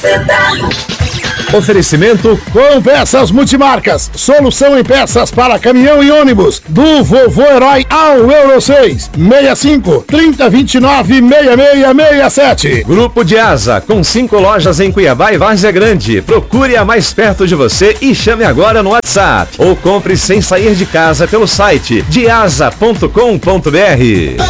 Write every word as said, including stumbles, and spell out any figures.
Oferecimento com peças multimarcas. Solução em peças para caminhão e ônibus. Do Vovô Herói ao Euro seis. seis cinco, trinta, vinte e nove, seis seis seis sete. Grupo de Asa, com cinco lojas em Cuiabá e Várzea Grande. Procure a mais perto de você e chame agora no WhatsApp. Ou compre sem sair de casa pelo site diasa ponto com ponto br.